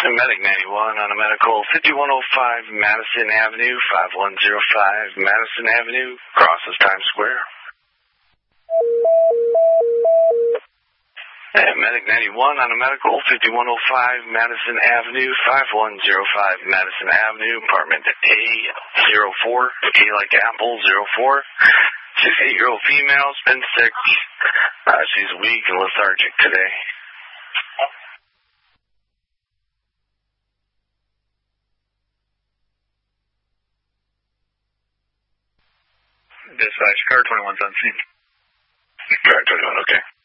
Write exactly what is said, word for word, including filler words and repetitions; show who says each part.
Speaker 1: Medic ninety-one on a medical fifty-one oh five Madison Avenue, five one zero five Madison Avenue, crosses Times Square. And Medic ninety-one on a medical fifty-one oh five Madison Avenue, five one zero five Madison Avenue, apartment A zero four, A like Apple, zero four. sixty-eight-year-old female, has been sick. Uh, she's weak and lethargic today.
Speaker 2: Dispatch, car twenty-one's on scene.
Speaker 1: Car twenty-one, okay.